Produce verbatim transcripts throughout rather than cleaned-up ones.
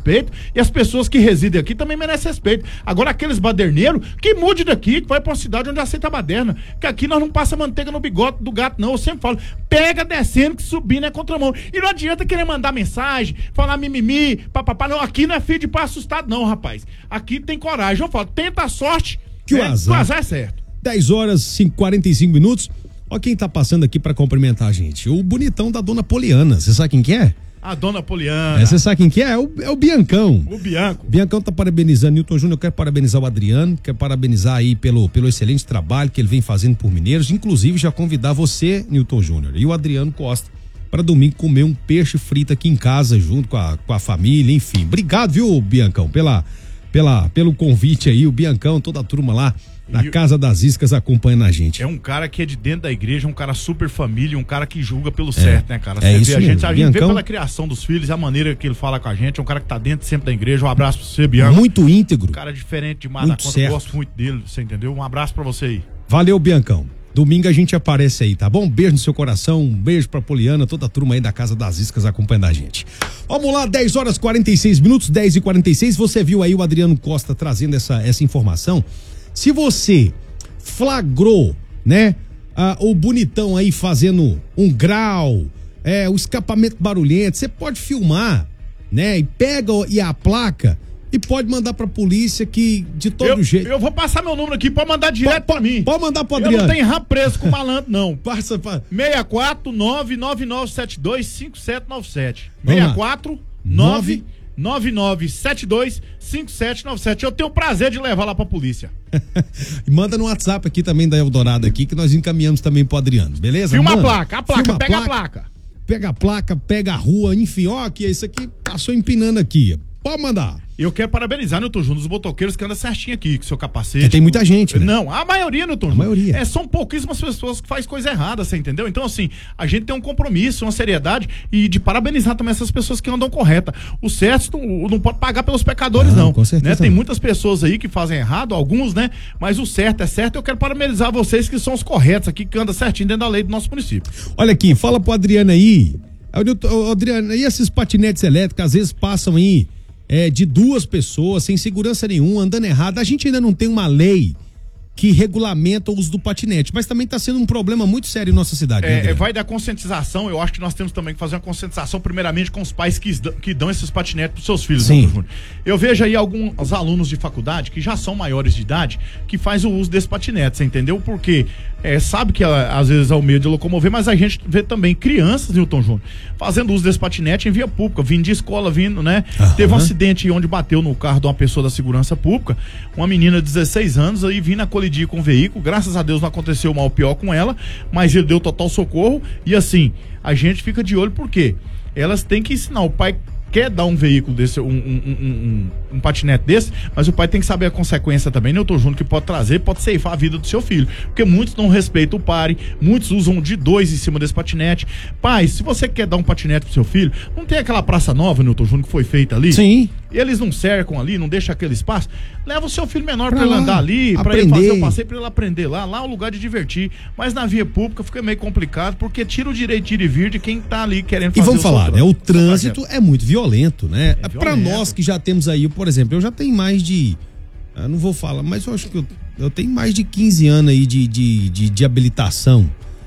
respeito e as pessoas que residem aqui também merecem respeito. Agora aqueles baderneiros, que mude daqui, que vai pra uma cidade onde aceita baderna, que aqui nós não passa manteiga no bigode do gato não, eu sempre falo, pega descendo que subindo é contramão. E não adianta querer mandar mensagem, falar mimimi, papapá, não, aqui não é filho de pai assustado não, rapaz. Aqui tem coragem, eu falo, tenta a sorte, que né? o azar. O azar é certo. dez horas e quarenta e cinco minutos. Ó quem tá passando aqui pra cumprimentar a gente. O bonitão da dona Poliana. Você sabe quem que é? A dona Poliana. Você é, sabe quem que é? É o, é o Biancão. O Bianco. Biancão tá parabenizando Newton Júnior. Eu quero parabenizar o Adriano. Quero parabenizar aí pelo, pelo excelente trabalho que ele vem fazendo por Mineiros. Inclusive já convidar você, Newton Júnior, e o Adriano Costa para domingo comer um peixe frito aqui em casa junto com a, com a família, enfim. Obrigado, viu, Biancão, pela, pela, pelo convite aí. O Biancão, toda a turma lá na e Casa das Iscas acompanhando a gente. É um cara que é de dentro da igreja, um cara super família, um cara que julga pelo é, certo, né, cara? Você é vê isso a gente, mesmo. a gente Biancão, vê pela criação dos filhos, a maneira que ele fala com a gente, é um cara que tá dentro sempre da igreja. Um abraço pra você, Bianco. Muito íntegro. Um cara diferente demais da conta, eu gosto muito dele, você entendeu? Um abraço pra você aí. Valeu, Biancão. Domingo a gente aparece aí, tá bom? Um beijo no seu coração, um beijo pra Poliana, toda a turma aí da Casa das Iscas acompanhando a gente. Vamos lá, dez horas e quarenta e seis minutos, dez e quarenta e seis. Você viu aí o Adriano Costa trazendo essa, essa informação. Se você flagrou, né, ah, o bonitão aí fazendo um grau, é, o escapamento barulhento, você pode filmar, né, e pega e a placa e pode mandar pra polícia que de todo eu, jeito. Eu vou passar meu número aqui, pode mandar direto pra mim. Pode mandar pro Adriano. Eu não tenho rabo preso com malandro, não. Passa pra... seis quatro nove nove nove sete dois cinco sete nove sete. seis quatro nove nove nove sete dois cinco sete nove sete. Eu tenho o prazer de levar lá pra polícia. Manda no WhatsApp aqui também da Eldorado aqui, que nós encaminhamos também pro Adriano, beleza? Filma Manda. a placa, a placa, Filma pega a placa. a placa. Pega a placa, pega a rua, enfim, ó, aqui, isso aqui passou empinando aqui. Pode mandar. Eu quero parabenizar, Newton Júnior, os motoqueiros que andam certinho aqui, com seu capacete. É, tem muita gente, né? Não, a maioria, Newton Júnior. A maioria. É, são pouquíssimas pessoas que faz coisa errada, você entendeu? Então, assim, a gente tem um compromisso, uma seriedade e de parabenizar também essas pessoas que andam correta. O certo não, não pode pagar pelos pecadores, não. não com certeza. Né? Tem não. muitas pessoas aí que fazem errado, alguns, né? Mas o certo é certo. Eu quero parabenizar vocês que são os corretos aqui, que andam certinho dentro da lei do nosso município. Olha aqui, fala pro Adriano aí. Adriano, e esses patinetes elétricos às vezes passam aí É, de duas pessoas, sem segurança nenhuma, andando errado. A gente ainda não tem uma lei que regulamenta o uso do patinete, mas também está sendo um problema muito sério em nossa cidade. É, né, vai dar conscientização, eu acho que nós temos também que fazer uma conscientização primeiramente com os pais que, que dão esses patinetes para os seus filhos. Sim. Né, eu vejo aí alguns alunos de faculdade que já são maiores de idade que faz o uso desse patinete, você entendeu? Porque é, sabe que às vezes é o meio de locomover, mas a gente vê também crianças, Newton Júnior, fazendo uso desse patinete em via pública, vindo de escola, vindo, né? Aham. Teve um acidente onde bateu no carro de uma pessoa da segurança pública, uma menina de dezesseis anos aí vindo a colidir com o veículo, graças a Deus não aconteceu mal pior com ela, mas ele deu total socorro e assim, a gente fica de olho porque elas têm que ensinar, o pai quer dar um veículo desse, um, um, um, um, um patinete desse, mas o pai tem que saber a consequência também, Newton Júnior, que pode trazer, pode ceifar a vida do seu filho, porque muitos não respeitam o pare, muitos usam de dois em cima desse patinete. Pai, se você quer dar um patinete pro seu filho, não tem aquela praça nova, Newton Júnior, que foi feita ali? Sim. E eles não cercam ali, não deixam aquele espaço, leva o seu filho menor pra, pra ele andar ali, aprender. Pra ele fazer o passeio, pra ele aprender lá, lá é um lugar de divertir, mas na via pública fica meio complicado, porque tira o direito de ir e vir de quem tá ali querendo fazer. E vamos o falar, seu, né? O trânsito é muito violento, né? É pra nós que já temos aí, por exemplo, eu já tenho mais de, eu não vou falar, mas eu acho que eu, eu tenho mais de quinze anos aí de, de, de, de habilitação.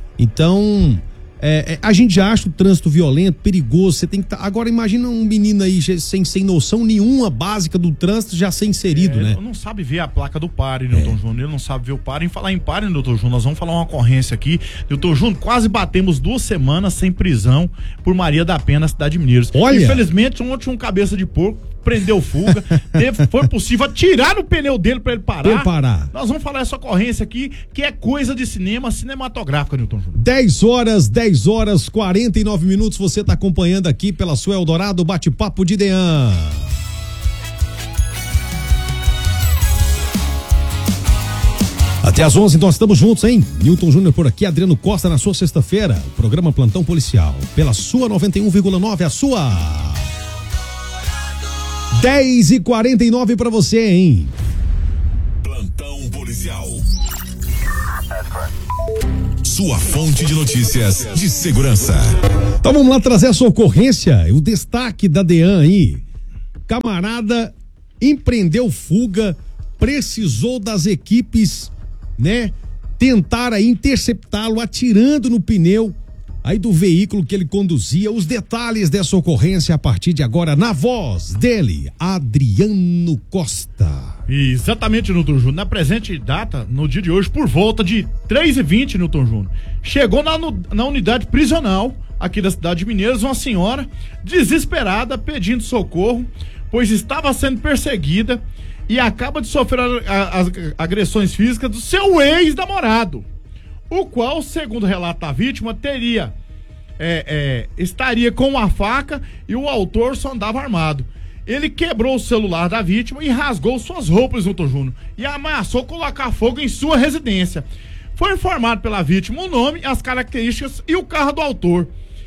Então, é, é, a gente já acha o trânsito violento, perigoso, você tem que tá, agora imagina um menino aí sem, sem noção nenhuma básica do trânsito já ser inserido, é, né? Não sabe ver a placa do pare, Newton é. Júnior, ele não sabe ver o pare. Em falar em pare, Newton Júnior, nós vamos falar uma ocorrência aqui, Newton Júnior, quase batemos duas semanas sem prisão por Maria da Penha na cidade de Mineiros. Olha! Infelizmente, ontem um cabeça de porco prendeu fuga, teve, foi possível tirar o pneu dele pra ele parar. Ele parar. Nós vamos falar essa ocorrência aqui, que é coisa de cinema, cinematográfica, Newton Júnior. dez horas, dez horas, quarenta e nove minutos, você tá acompanhando aqui pela sua Eldorado, bate-papo de Dean. Até às onze, nós estamos juntos, hein? Newton Júnior por aqui, Adriano Costa na sua sexta-feira, o programa Plantão Policial, pela sua noventa e um vírgula nove, a sua... dez e quarenta e nove pra você, hein? Plantão Policial. Sua fonte de notícias de segurança. Então vamos lá trazer a sua ocorrência, o destaque da Dean aí. camarada empreendeu fuga, precisou das equipes, né, tentar aí interceptá-lo atirando no pneu aí do veículo que ele conduzia. Os detalhes dessa ocorrência a partir de agora na voz dele, Adriano Costa. Exatamente, Newton Júnior. Na presente data, no dia de hoje, por volta de três e vinte, Newton Júnior, chegou na, na unidade prisional aqui da cidade de Mineiros uma senhora desesperada pedindo socorro, pois estava sendo perseguida e acaba de sofrer as agressões físicas do seu ex-namorado, o qual, segundo o relato da vítima, teria é, é, estaria com uma faca e o autor só andava armado. Ele quebrou o celular da vítima e rasgou suas roupas, Newton Júnior, e ameaçou colocar fogo em sua residência. Foi informado pela vítima o nome, as características e o carro do autor.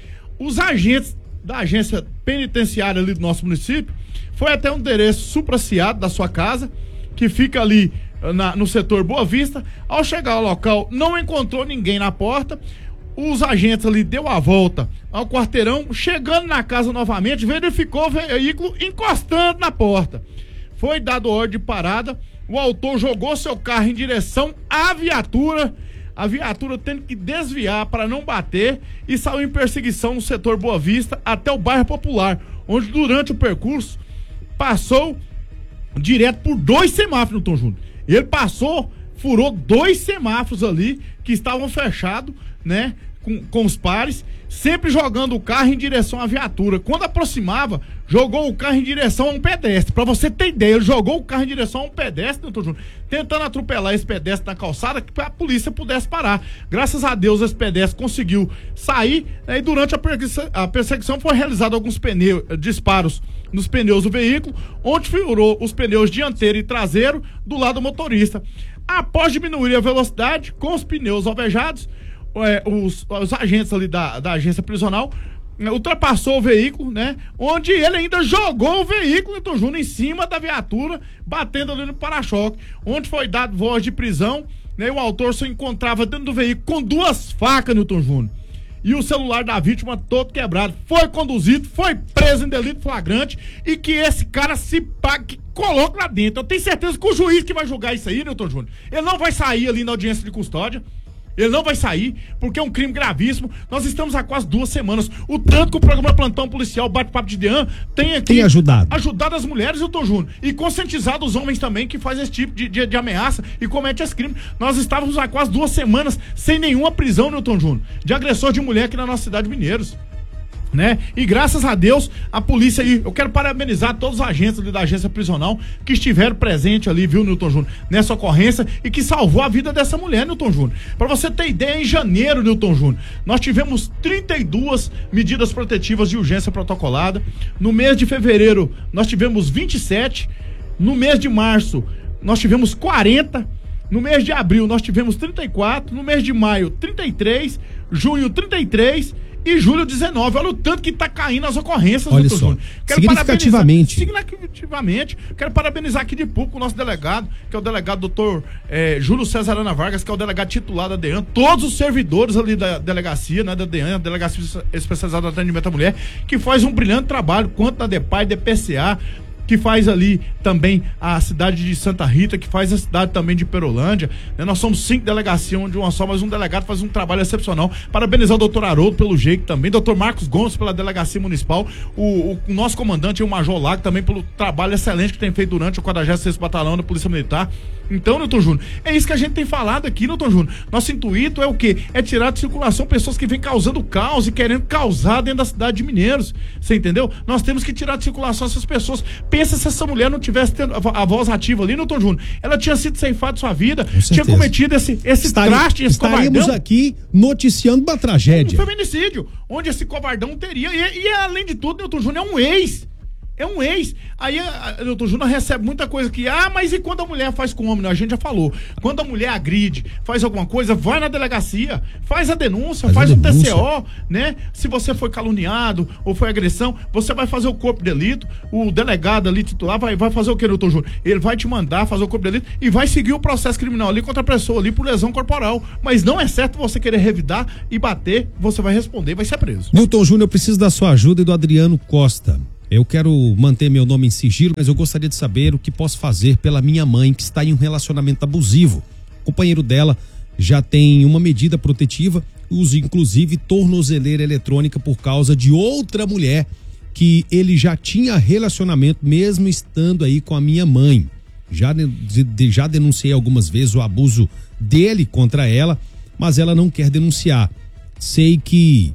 Os agentes da agência penitenciária ali do nosso município foi até um endereço supraciado da sua casa, que fica ali na, no setor Boa Vista. Ao chegar ao local, não encontrou ninguém na porta. Os agentes ali deu a volta ao quarteirão, chegando na casa novamente, verificou o veículo encostando na porta. Foi dado ordem de parada, o autor jogou seu carro em direção à viatura, a viatura tendo que desviar para não bater e saiu em perseguição no setor Boa Vista até o bairro Popular, onde durante o percurso passou direto por dois semáforos, Newton Júnior. Ele passou, furou dois semáforos ali que estavam fechados, né, com, com os pares, sempre jogando o carro em direção à viatura. Quando aproximava, jogou o carro em direção a um pedestre. Pra você ter ideia, ele jogou o carro em direção a um pedestre, Newton Júnior, tentando atropelar esse pedestre na calçada para a polícia pudesse parar. Graças a Deus, esse pedestre conseguiu sair, né, e durante a perseguição, a perseguição foi realizado alguns pneus, disparos nos pneus do veículo, onde furou os pneus dianteiro e traseiro do lado do motorista. Após diminuir a velocidade com os pneus alvejados, É, os, os agentes ali da, da agência prisional né, ultrapassou o veículo, né? Onde ele ainda jogou o veículo, Newton Júnior, em cima da viatura, batendo ali no para-choque, onde foi dado voz de prisão, né? O autor se encontrava dentro do veículo com duas facas, Newton Júnior, e o celular da vítima todo quebrado. Foi conduzido, foi preso em delito flagrante e que esse cara se pague, coloque lá dentro. Eu tenho certeza que o juiz que vai julgar isso aí, Newton Júnior, ele não vai sair ali na audiência de custódia. Ele não vai sair, porque é um crime gravíssimo. Nós estamos há quase duas semanas. O tanto que o programa Plantão Policial Bate-Papo de Dean tem aqui tem ajudado. ajudado as mulheres, Newton Júnior, e conscientizado os homens também que fazem esse tipo de, de, de ameaça e comete esse crime. Nós estávamos há quase duas semanas sem nenhuma prisão, Newton Júnior, de agressor de mulher aqui na nossa cidade de Mineiros, né? E graças a Deus, a polícia aí, eu quero parabenizar todos os agentes ali da agência prisional que estiveram presentes ali, viu, Newton Júnior, nessa ocorrência e que salvou a vida dessa mulher, Newton Júnior. Pra você ter ideia, em janeiro, Newton Júnior, nós tivemos trinta e duas medidas protetivas de urgência protocolada. No mês de fevereiro, nós tivemos vinte e sete. No mês de março, nós tivemos quarenta. No mês de abril, nós tivemos trinta e quatro. No mês de maio, trinta e três. Junho, trinta e três. E julho dezenove, olha o tanto que tá caindo as ocorrências. Olha só, quero significativamente. Significativamente, quero parabenizar aqui de público o nosso delegado, que é o delegado doutor é, Júlio César Arana Vargas, que é o delegado titular da DEAN, todos os servidores ali da delegacia, né, da DEAN, Delegacia Especializada no Atendimento à Mulher, que faz um brilhante trabalho, quanto na DEPAI, D P C A, que faz ali também a cidade de Santa Rita, que faz a cidade também de Perolândia, né? Nós somos cinco delegacias, onde uma só, mas um delegado faz um trabalho excepcional. Parabenizar o doutor Haroldo pelo jeito também, doutor Marcos Gomes pela delegacia municipal, o, o, o nosso comandante, o Major Lago, também pelo trabalho excelente que tem feito durante o quadragésimo sexto Batalhão da Polícia Militar. Então, Newton Júnior, é isso que a gente tem falado aqui, Newton Júnior. Nosso intuito é o quê? É tirar de circulação pessoas que vêm causando caos e querendo causar dentro da cidade de Mineiros. Você entendeu? Nós temos que tirar de circulação essas pessoas. Pensa se essa mulher não tivesse tendo a, a voz ativa ali, Newton Júnior. Ela tinha sido ceifada de sua vida, tinha cometido esse, esse Estari, traste, esse estaríamos covardão. Aqui noticiando uma tragédia. Um feminicídio, onde esse covardão teria. E, e além de tudo, Newton Júnior é um ex. É um ex. Aí o doutor Júnior recebe muita coisa que, ah, mas e quando a mulher faz com o homem? Não, a gente já falou. Quando a mulher agride, faz alguma coisa, vai na delegacia, faz a denúncia, faz, faz um T C O, né? Se você foi caluniado ou foi agressão, você vai fazer o corpo de delito, o delegado ali titular vai, vai fazer o que, doutor Júnior? Ele vai te mandar fazer o corpo de delito e vai seguir o processo criminal ali contra a pessoa ali por lesão corporal. Mas não é certo você querer revidar e bater, você vai responder e vai ser preso. Newton Júnior, eu preciso da sua ajuda e do Adriano Costa. Eu quero manter meu nome em sigilo, mas eu gostaria de saber o que posso fazer pela minha mãe, que está em um relacionamento abusivo. O companheiro dela já tem uma medida protetiva, usa inclusive tornozeleira eletrônica por causa de outra mulher que ele já tinha relacionamento mesmo estando aí com a minha mãe. Já, de, já denunciei algumas vezes o abuso dele contra ela, mas ela não quer denunciar. Sei que...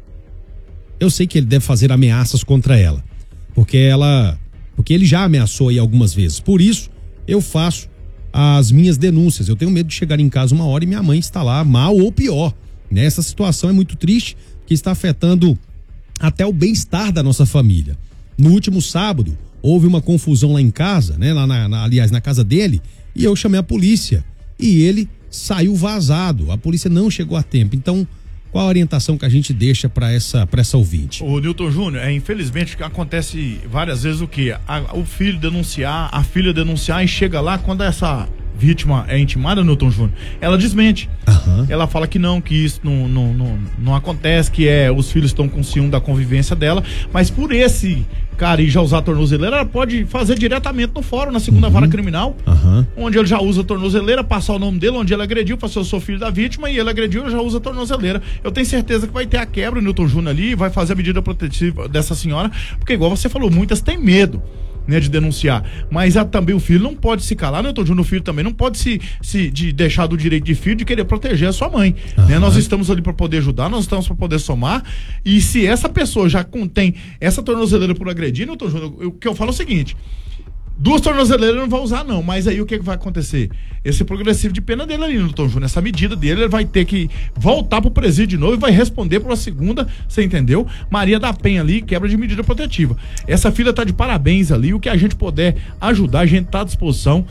Eu sei que ele deve fazer ameaças contra ela, porque ela... Porque ele já ameaçou aí algumas vezes. Por isso, eu faço as minhas denúncias. Eu tenho medo de chegar em casa uma hora e minha mãe está lá mal ou pior. Essa situação é muito triste, que está afetando até o bem-estar da nossa família. No último sábado, houve uma confusão lá em casa, né? Lá na, na, aliás, na casa dele, e eu chamei a polícia. E ele saiu vazado. A polícia não chegou a tempo. Então, qual a orientação que a gente deixa para essa, para essa ouvinte? Ô, Newton Júnior, é, infelizmente acontece várias vezes o quê? A, o filho denunciar, a filha denunciar e chega lá quando essa vítima é intimada, Newton Júnior, ela desmente. Uhum. Ela fala que não, que isso não, não, não, não acontece, que é, os filhos estão com ciúme da convivência dela, mas por esse cara e já usar a tornozeleira, ela pode fazer diretamente no fórum, na segunda uhum. vara criminal, uhum. onde ele já usa a tornozeleira, passar o nome dele, onde ele agrediu, passou, eu sou filho da vítima, e ele agrediu, ele já usa a tornozeleira. Eu tenho certeza que vai ter a quebra, Newton Júnior, ali, vai fazer a medida protetiva dessa senhora, porque igual você falou, muitas têm medo, né, de denunciar, mas a, também o filho não pode se calar, né, Newton Júnior? O filho também não pode se, se de deixar do direito de filho de querer proteger a sua mãe, uhum. né? Nós estamos ali para poder ajudar, nós estamos para poder somar, e se essa pessoa já contém essa tornozeleira por agredir, Newton Júnior, o que eu falo é o seguinte: duas tornozeleiras não vai usar não, mas aí o que, que vai acontecer? Esse progressivo de pena dele ali, Newton Júnior, essa medida dele, ele vai ter que voltar pro presídio de novo e vai responder por uma segunda, você entendeu? Maria da Penha ali, quebra de medida protetiva. Essa filha tá de parabéns ali, o que a gente puder ajudar, a gente tá à disposição.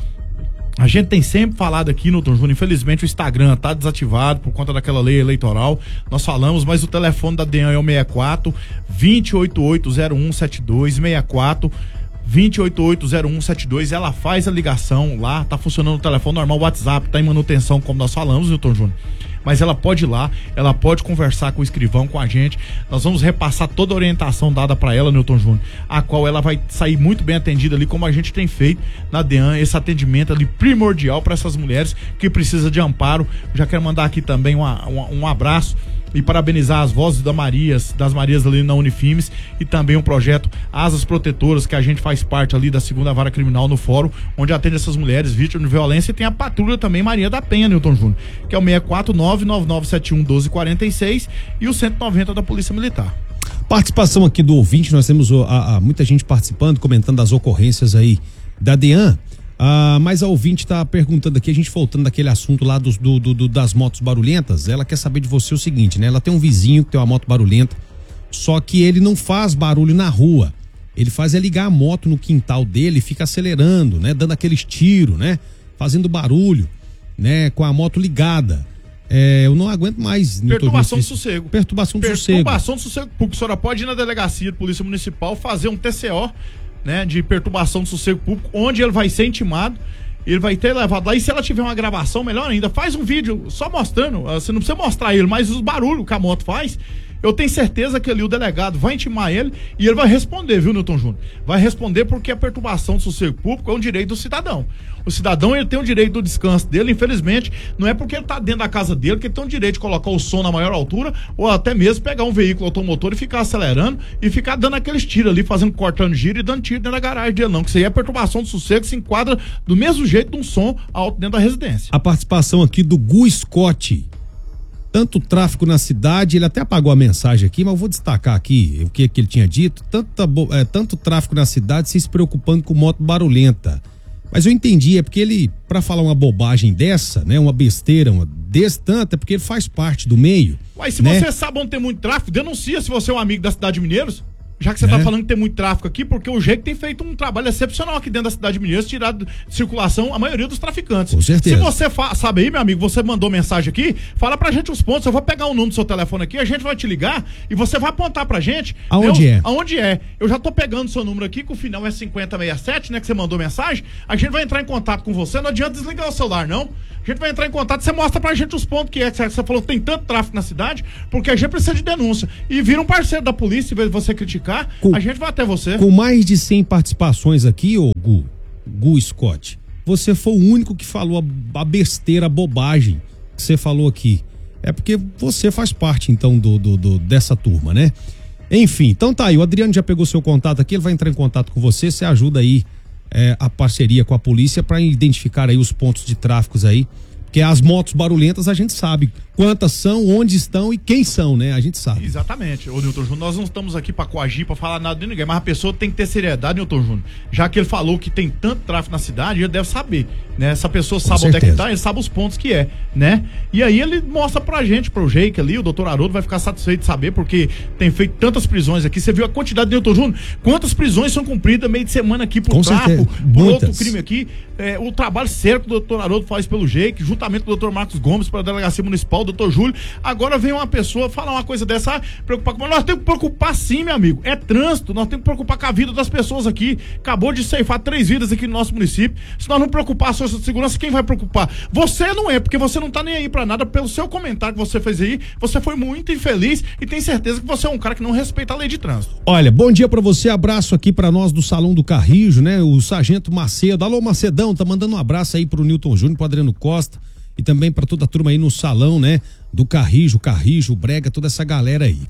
A gente tem sempre falado aqui, Newton Júnior, infelizmente o Instagram tá desativado por conta daquela lei eleitoral, nós falamos, mas o telefone da DEAN é o seis quatro, dois oito oito, zero um sete dois, seis quatro, dois oito oito, zero um sete dois, ela faz a ligação lá, tá funcionando o telefone normal, o WhatsApp tá em manutenção, como nós falamos, Newton Júnior, mas ela pode ir lá, ela pode conversar com o escrivão, com a gente, nós vamos repassar toda a orientação dada para ela, Newton Júnior, a qual ela vai sair muito bem atendida ali, como a gente tem feito na DEAN, esse atendimento ali primordial para essas mulheres que precisam de amparo. Já quero mandar aqui também uma, uma, um abraço e parabenizar as vozes da Marias, das Marias ali na Unifimes, e também o projeto Asas Protetoras, que a gente faz parte ali da segunda vara criminal no fórum, onde atende essas mulheres vítimas de violência, e tem a patrulha também Maria da Penha, Newton Júnior, que é o seis quatro nove, nove nove sete um, um dois quatro seis e o cento e noventa da Polícia Militar. Participação aqui do ouvinte, nós temos a, a, muita gente participando, comentando as ocorrências aí da DEAN. Ah, mas a ouvinte está perguntando aqui, a gente voltando daquele assunto lá dos, do, do, do, das motos barulhentas, ela quer saber de você o seguinte, né? Ela tem um vizinho que tem uma moto barulhenta, só que ele não faz barulho na rua, ele faz é ligar a moto no quintal dele e fica acelerando, né? Dando aqueles tiros, né? Fazendo barulho, né? Com a moto ligada. É, eu não aguento mais. Perturbação do sossego. Perturbação do sossego. Perturbação do sossego, porque a senhora pode ir na delegacia de polícia municipal fazer um T C O, né, de perturbação do sossego público, onde ele vai ser intimado, ele vai ter levado lá, e se ela tiver uma gravação, melhor ainda, faz um vídeo só mostrando, você não precisa mostrar ele, mas os barulhos que a moto faz, eu tenho certeza que ali o delegado vai intimar ele e ele vai responder, viu, Newton Júnior? Vai responder, porque a perturbação do sossego público é um direito do cidadão. O cidadão, ele tem o direito do descanso dele, infelizmente, não é porque ele tá dentro da casa dele que ele tem o direito de colocar o som na maior altura, ou até mesmo pegar um veículo automotor e ficar acelerando e ficar dando aqueles tiros ali, fazendo, cortando giro e dando tiro dentro da garagem dele, não, que isso aí é perturbação do sossego, se enquadra do mesmo jeito de um som alto dentro da residência. A participação aqui do Gu Scott. Tanto tráfego na cidade, ele até apagou a mensagem aqui, mas eu vou destacar aqui o que, que ele tinha dito, tanta, é, tanto tráfego na cidade, se preocupando com moto barulhenta. Mas eu entendi, é porque ele, pra falar uma bobagem dessa, né, uma besteira, uma desse tanto, é porque ele faz parte do meio. Mas se né? você sabe onde tem muito tráfego, denuncia se você é um amigo da cidade de Mineiros. Já que você está é. falando que tem muito tráfico aqui, porque o G E C tem feito um trabalho excepcional aqui dentro da cidade de Mineiros, tirado de circulação a maioria dos traficantes. Com certeza. Se você sabe aí, meu amigo, você mandou mensagem aqui, fala pra gente os pontos, eu vou pegar o número do seu telefone aqui, a gente vai te ligar e você vai apontar pra gente. Aonde né, é? Aonde é. Eu já tô pegando o seu número aqui, que o final é cinquenta sessenta e sete, né, que você mandou mensagem, a gente vai entrar em contato com você, não adianta desligar o celular, não. A gente vai entrar em contato, você mostra pra gente os pontos que é, que você falou que tem tanto tráfico na cidade, porque a gente precisa de denúncia. E vira um parceiro da polícia, em vez de você criticar, prejudicar, com, a gente vai até você. Com mais de cem participações aqui, ô Gu, Gu Scott, você foi o único que falou a, a besteira, a bobagem que você falou aqui. É porque você faz parte, então, do, do, do, dessa turma, né? Enfim, então tá aí, o Adriano já pegou seu contato aqui, ele vai entrar em contato com você, você ajuda aí é, a parceria com a polícia para identificar aí os pontos de tráfico aí. Porque as motos barulhentas a gente sabe quantas são, onde estão e quem são, né? A gente sabe. Exatamente. Ô, Nilton Júnior, nós não estamos aqui pra coagir, pra falar nada de ninguém, mas a pessoa tem que ter seriedade, Nilton Júnior. Já que ele falou que tem tanto tráfego na cidade, ele deve saber, né? Essa pessoa sabe Com onde é que certeza. tá, ele sabe os pontos que é, né? E aí ele mostra pra gente, pro Jake ali, o doutor Haroldo vai ficar satisfeito de saber, porque tem feito tantas prisões aqui. Você viu a quantidade de Nilton Júnior? Quantas prisões são cumpridas meio de semana aqui por Com tráfico, certeza. por Muitas. outro crime aqui. É, o trabalho sério que o doutor Haroldo faz pelo Jake, juntamente com o doutor Marcos Gomes, para a delegacia municipal, o doutor Júlio. Agora vem uma pessoa falar uma coisa dessa, ah, preocupar com... Nós temos que preocupar sim, meu amigo. É trânsito, nós temos que preocupar com a vida das pessoas aqui. Acabou de ceifar três vidas aqui no nosso município. Se nós não preocupar a força de segurança, quem vai preocupar? Você não é, porque você não tá nem aí pra nada. Pelo seu comentário que você fez aí, você foi muito infeliz e tem certeza que você é um cara que não respeita a lei de trânsito. Olha, bom dia pra você, abraço aqui pra nós do Salão do Carrijo, né? O Sargento Macedo, alô Macedão, tá mandando um abraço aí pro Nilton Júnior, pro Adriano Costa e também pra toda a turma aí no Salão, né? Do Carrijo, Carrijo, Brega, toda essa galera aí.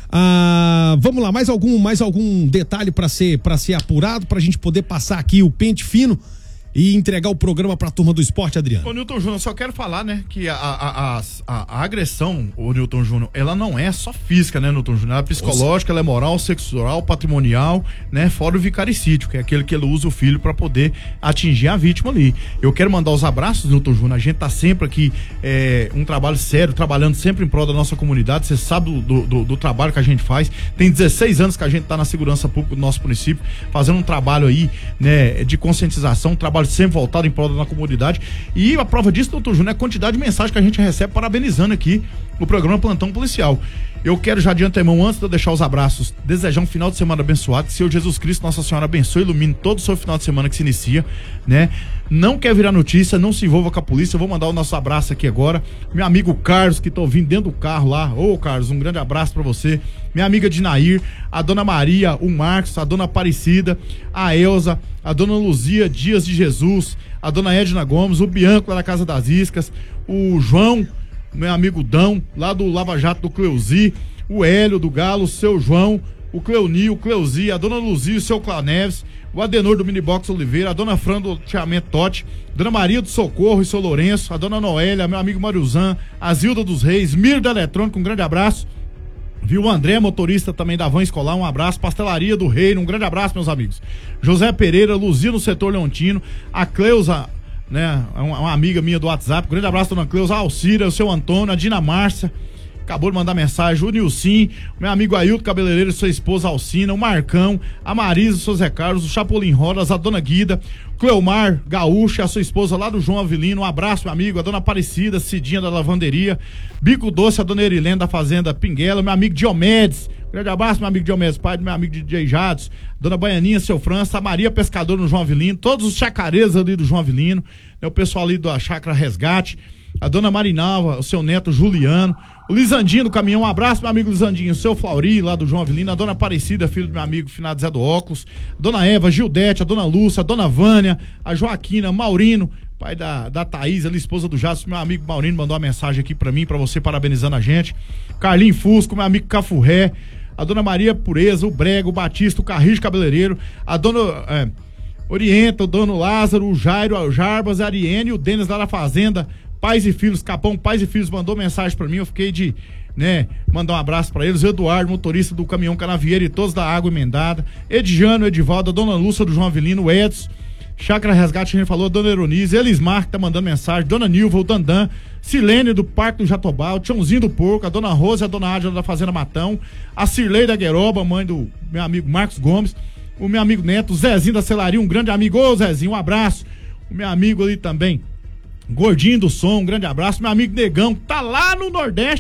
Ah, vamos lá, mais algum, mais algum detalhe pra ser, pra ser apurado, pra gente poder passar aqui o pente fino e entregar o programa pra turma do esporte, Adriano? Ô, Nilton Júnior, só quero falar, né, que a, a, a, a, a agressão, ô, Nilton Júnior, ela não é só física, né, Nilton Júnior? Ela é psicológica, ela é moral, sexual, patrimonial, né, fora o vicaricídio, que é aquele que ele usa o filho pra poder atingir a vítima ali. Eu quero mandar os abraços, Nilton Júnior, a gente tá sempre aqui, é, um trabalho sério, trabalhando sempre em prol da nossa comunidade, você sabe do, do, do trabalho que a gente faz, tem dezesseis anos que a gente tá na segurança pública do nosso município, fazendo um trabalho aí, né, de conscientização, um trabalho sempre voltado em prol da nossa comunidade. E a prova disso, doutor Júnior, é a quantidade de mensagens que a gente recebe parabenizando aqui o programa Plantão Policial. Eu quero já de antemão, antes de eu deixar os abraços, desejar um final de semana abençoado, que Senhor Jesus Cristo, Nossa Senhora, abençoe e ilumine todo o seu final de semana que se inicia, né? Não quer virar notícia, não se envolva com a polícia. Eu vou mandar o nosso abraço aqui agora. Meu amigo Carlos, que tá ouvindo dentro do carro lá. Ô, Carlos, um grande abraço pra você. Minha amiga Dinair, a dona Maria, o Marcos, a dona Aparecida, a Elza, a dona Luzia Dias de Jesus, a dona Edna Gomes, o Bianco lá da Casa das Iscas, o João, meu amigo Dão, lá do Lava Jato do Cleuzi, o Hélio do Galo, o seu João, o Cleonil, o Cleuzi, a dona Luzia, o seu Claneves, o Adenor do Minibox Oliveira, a dona Fran do Tiamento Totti, dona Maria do Socorro e seu Lourenço, a dona Noélia, meu amigo Mariuzan, a Zilda dos Reis, Miro da Eletrônica, um grande abraço. Viu o André, motorista também da van escolar, um abraço. Pastelaria do Reino, um grande abraço, meus amigos. José Pereira, Luzia no setor Leontino, a Cleusa, né, uma, uma amiga minha do WhatsApp, um grande abraço, dona Cleusa, a Alcira, o seu Antônio, a Dina Márcia, acabou de mandar mensagem, o Nilcim, meu amigo Ailton Cabeleireiro, sua esposa Alcina, o Marcão, a Marisa, o seu Zé Carlos, o Chapolin Rodas, a dona Guida, Cleomar Gaúcha, a sua esposa lá do João Avelino, um abraço, meu amigo, a dona Aparecida, Cidinha da Lavanderia, Bico Doce, a dona Erilene da Fazenda Pinguela, meu amigo Diomedes, grande abraço, meu amigo Diomedes, pai do meu amigo D J Jados, dona Baianinha, seu França, a Maria Pescador no João Avelino, todos os chacarezas ali do João Avelino, né, o pessoal ali da Chácara Resgate, a dona Marinalva, o seu neto Juliano, o Lisandinho do caminhão, um abraço, meu amigo Lisandinho, o seu Flauri, lá do João Avelino, a dona Aparecida, filho do meu amigo Finado Zé do Óculos, a dona Eva, Gildete, a dona Lúcia, a dona Vânia, a Joaquina, Maurino, pai da, da Thaís, ali, esposa do Jasso, meu amigo Maurino mandou uma mensagem aqui pra mim, pra você, parabenizando a gente, Carlinho Fusco, meu amigo Cafurré, a dona Maria Pureza, o Brega, o Batista, o Carrijo Cabeleireiro, a dona... É, Orienta, o dono Lázaro, o Jairo, o Jarbas, a Ariene, o Denis lá da Fazenda, Pais e Filhos, Capão, Pais e Filhos mandou mensagem pra mim, eu fiquei de, né, mandar um abraço pra eles, o Eduardo, motorista do caminhão Canavieira e todos da Água Emendada, Edjano, Edivaldo, a dona Lúcia do João Avelino, o Edson, Chácara Resgate, a gente falou, a dona Eronise, Elismar que tá mandando mensagem, dona Nilva, o Dandan, Silene do Parque do Jatobá, o Tchãozinho do Porco, a dona Rosa, a dona Ádila da Fazenda Matão, a Cirlei da Gueroba, mãe do meu amigo Marcos Gomes, o meu amigo Neto, o Zezinho da Celaria, um grande amigo, ô Zezinho, um abraço, o meu amigo ali também, Gordinho do Som, um grande abraço, meu amigo Negão, tá lá no Nordeste,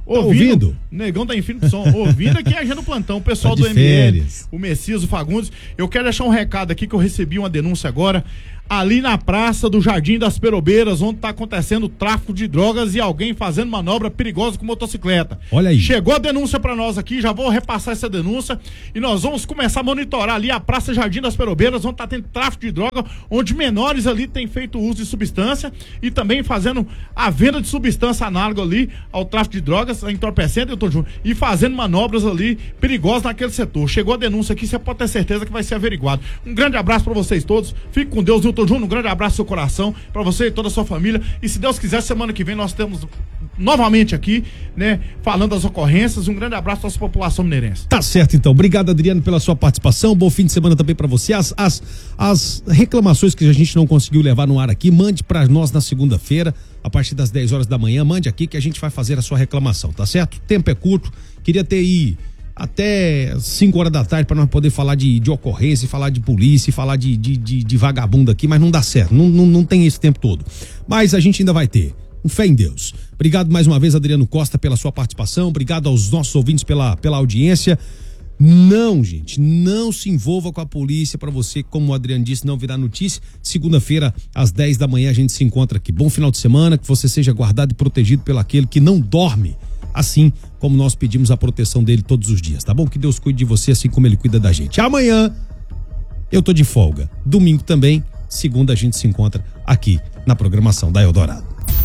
ouvindo? Negão tá Infinito Som, ouvindo aqui a agenda do plantão, o pessoal tá do M L, férias. o Messias, o Fagundes. Eu quero deixar um recado aqui que eu recebi uma denúncia agora, ali na praça do Jardim das Perobeiras, onde tá acontecendo tráfico de drogas e alguém fazendo manobra perigosa com motocicleta. Olha aí. Chegou a denúncia pra nós aqui, já vou repassar essa denúncia e nós vamos começar a monitorar ali a praça Jardim das Perobeiras, onde tá tendo tráfico de droga, onde menores ali têm feito uso de substância e também fazendo a venda de substância análoga ali ao tráfico de drogas, entorpecendo, eu tô junto, e fazendo manobras ali perigosas naquele setor. Chegou a denúncia aqui, você pode ter certeza que vai ser averiguado. Um grande abraço pra vocês todos, fique com Deus, Nilton Júnior, um grande abraço no seu coração, pra você e toda a sua família, e se Deus quiser, semana que vem nós temos novamente aqui, né, falando das ocorrências. Um grande abraço à nossa população mineirense. Tá certo, então. Obrigado, Adriano, pela sua participação. Bom fim de semana também pra você. As, as, as reclamações que a gente não conseguiu levar no ar aqui, mande pra nós na segunda-feira, a partir das dez horas da manhã, mande aqui que a gente vai fazer a sua reclamação, tá certo? O tempo é curto, queria ter aí até cinco horas da tarde para nós poder falar de, de ocorrência, falar de polícia, falar de, de, de, de vagabundo aqui, mas não dá certo, não, não, não tem esse tempo todo. Mas a gente ainda vai ter. Um fé em Deus. Obrigado mais uma vez, Adriano Costa, pela sua participação. Obrigado aos nossos ouvintes pela, pela audiência. Não, gente, não se envolva com a polícia para você, como o Adriano disse, não virar notícia. Segunda-feira, às dez da manhã, a gente se encontra aqui. Bom final de semana, que você seja guardado e protegido pelo aquele que não dorme, assim como nós pedimos a proteção dele todos os dias, tá bom? Que Deus cuide de você, assim como ele cuida da gente. Amanhã, eu tô de folga. Domingo também, segunda a gente se encontra aqui na programação da Eldorado.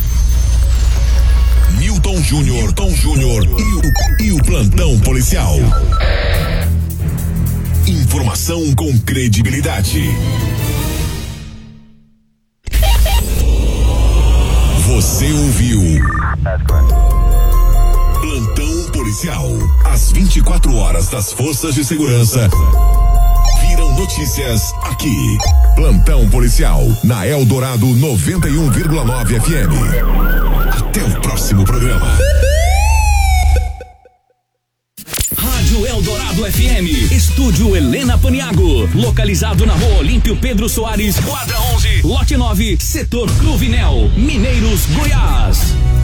Nilton Júnior, Nilton Júnior e, e o plantão policial. Informação com credibilidade. Você ouviu? Plantão policial. Às vinte e quatro horas das forças de segurança viram notícias aqui. Plantão policial na Eldorado noventa e um vírgula nove F M. Até o próximo programa. Rádio Eldorado F M, Estúdio Helena Paniago, localizado na Rua Olímpio Pedro Soares, quadra onze, lote nove, setor Cruvinel, Mineiros, Goiás.